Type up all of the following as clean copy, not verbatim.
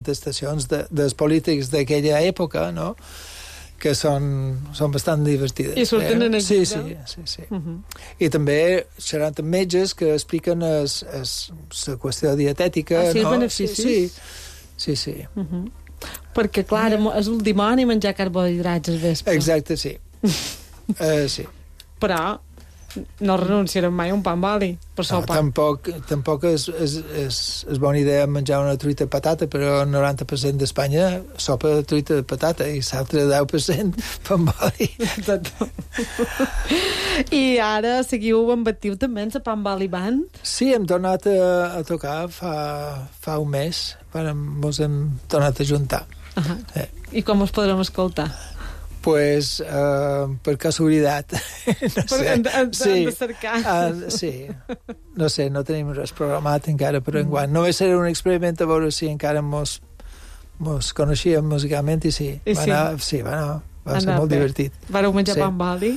contestacions dels polítics d'aquella època, no?, que són bastant divertides. I surten en el llibre? Sí. I també xerrant amb metges que expliquen la qüestió dietètica. Els no? beneficis? Sí. Perquè, clar, és el dimoni menjar carbohidrats al vespre. Exacte, sí. Sí. Però no renunciarem mai a un pa amb oli per sopar. Tampoc és bona idea menjar una truita de patata, però el 90% d'Espanya sopa de truita de patata i l'altre 10% pa amb oli. I ara seguiu amb actiu també en la pa amb oli band? Sí, hem tornat a tocar fa un mes. Ens hem tornat a juntar. I com us podrem escoltar? Pues, per casualitat. Hem de cercar. Sí. No sé, no tenim res programat encara, però enguany. Només era un experiment a veure si encara mos coneixíem musicalment i sí. Va ser molt divertit. Vareu menjar pa amb oli?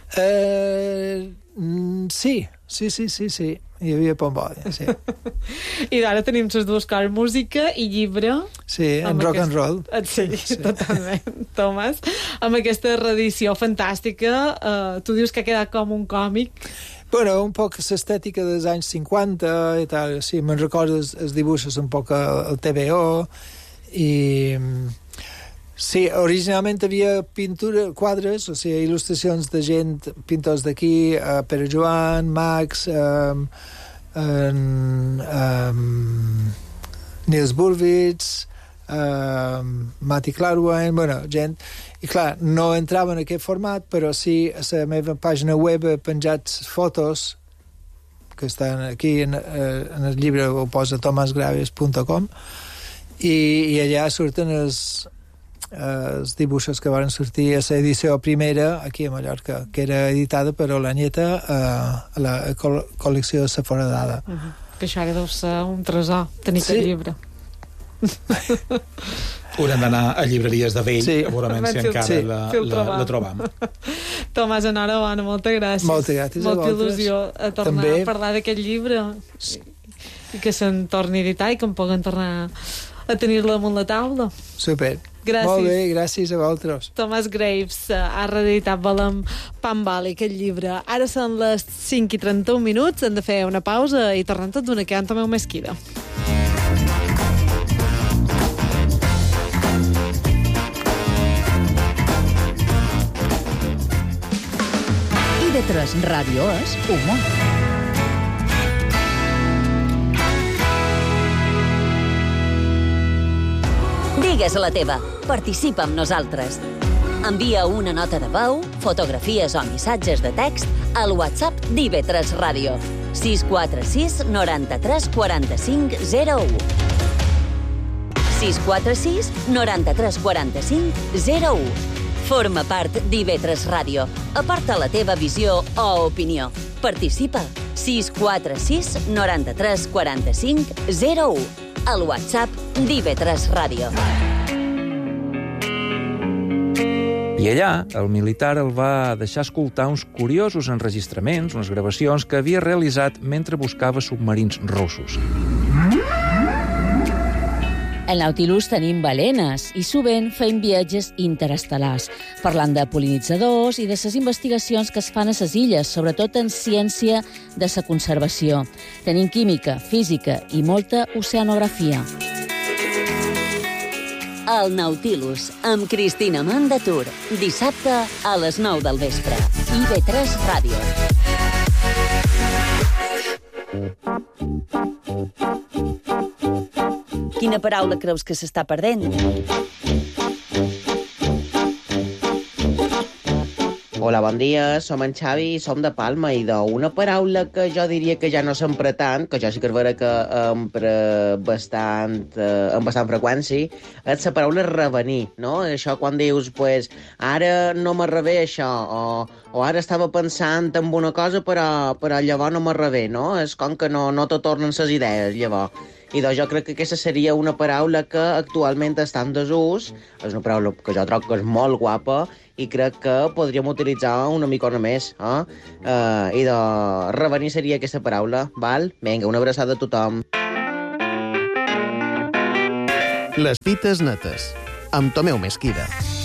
Sí. Hi havia pa amb oli, sí. I ara tenim les dues coses, música i llibre. Sí, en rock and roll. Sí, totalment, Tomàs. Amb aquesta reedició fantàstica, tu dius que ha quedat com un còmic. Bueno, un poc l'estètica dels anys 50 i tal. Sí, me'n recordo els dibuixos un poc al TVO i... Sí, originalment havia quadres, o sigui, il·lustracions de gent, pintors d'aquí, Pere Joan, Max, Niels Burwitz, Mati Klarwein, bueno, gent... I clar, no entrava en aquest format, però sí a la meva pàgina web he penjat fotos que estan aquí en el llibre, ho posa tomasgraves.com i allà surten els dibuixos que van sortir a l'edició primera aquí a Mallorca, que era editada per Olanyeta a la col·lecció de la Foradada. Que això ara deu ser un tresor, tenir aquest llibre. Haurem d'anar a llibreries de vell, segurament, si encara la trobam. Tomàs, enhorabona, moltes gràcies. Moltes gràcies a vosaltres. Molta il·lusió a tornar a parlar d'aquest llibre i que se'n torni a editar i que en puguen tornar a tenir-la damunt la taula. Super. Gràcies. Molt bé, gràcies a vosaltres. Tomàs Graves ha reeditat Volem pa amb oli, aquest llibre. Ara són les 5:31 minuts, hem de fer una pausa i tornem tot d'una, que ja en tomeu més quida. IB3 Ràdio és humor. Digues la teva. Participa amb nosaltres. Envia una nota de veu, fotografies o missatges de text al WhatsApp d'IB3 Ràdio. 646 93 45 01. 646 93 45 01. Forma part d'IB3 Ràdio. Aporta la teva visió o opinió. Participa. 646 93 45 01. Al WhatsApp d'IB3 Ràdio. I allà, el militar el va deixar escoltar uns curiosos enregistraments, unes gravacions que havia realitzat mentre buscava submarins russos. Al Nautilus tenim balenes i sovint fem viatges interestel·lars, parlant de pol·linitzadors i de les investigacions que es fan a les illes, sobretot en ciència de la conservació. Tenim química, física i molta oceanografia. El Nautilus, amb Cristina Mandatur, dissabte a les 9 del vespre. IB3 Ràdio. Quina paraula creus que s'està perdent? Hola, bon dia, som en Xavi i som de Palma i d'una paraula que jo diria que ja no s'empra tant, que jo sí que és vera que empra amb bastant freqüència, és la paraula revenir, no? Això quan dius, pues, ara no m'arrevé això, o ara estava pensant en una cosa però llavors no m'arrevé, no? És com que no te tornen les idees, llavors. I doncs jo crec que aquesta seria una paraula que actualment està en desús, és una paraula que jo trobo que és molt guapa i crec que podríem utilitzar una micona més, i de revenir seria aquesta paraula, val? Vinga, una abraçada a tothom. Les Fites Netes, amb Tomeu Mesquida.